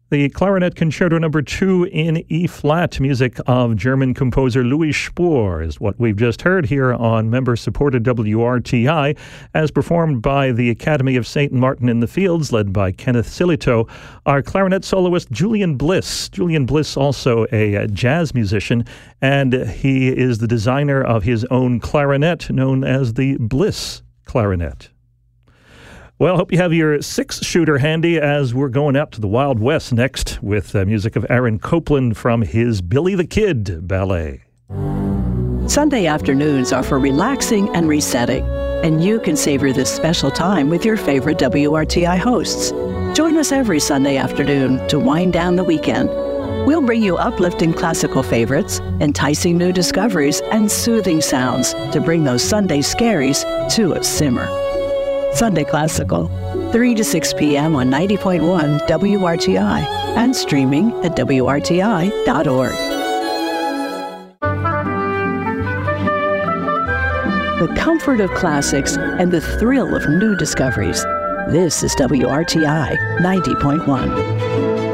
The Clarinet Concerto No. 2 in E-flat, music of German composer Louis Spohr, is what we've just heard here on member-supported WRTI, as performed by the Academy of St. Martin-in-the-Fields, led by Kenneth Silito. Our clarinet soloist, Julian Bliss. Julian Bliss, also a jazz musician, and he is the designer of his own clarinet, known as the Bliss Clarinet. Well, hope you have your six-shooter handy as we're going out to the Wild West next with music of Aaron Copland from his Billy the Kid ballet. Sunday afternoons are for relaxing and resetting, and you can savor this special time with your favorite WRTI hosts. Join us every Sunday afternoon to wind down the weekend. We'll bring you uplifting classical favorites, enticing new discoveries, and soothing sounds to bring those Sunday scaries to a simmer. Sunday Classical, 3 to 6 p.m. on 90.1 WRTI and streaming at WRTI.org. The comfort of classics and the thrill of new discoveries. This is WRTI 90.1.